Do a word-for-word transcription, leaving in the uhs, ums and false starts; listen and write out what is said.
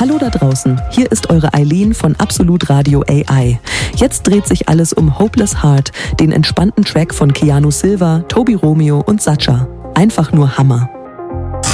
Hallo da draußen, hier ist eure Eileen von Absolut Radio A I. Jetzt dreht sich alles um Hopeless Heart, den entspannten Track von Keanu Silva, Toby Romeo und Sacha. Einfach nur Hammer.